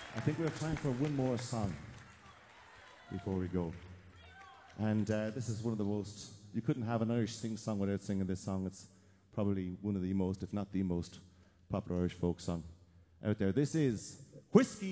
I think we have time for one more song before we go. And this is one of the most, you couldn't have an Irish sing-song without singing this song. It's probably one of the most, if not the most, popular Irish folk song out there. This is Whiskey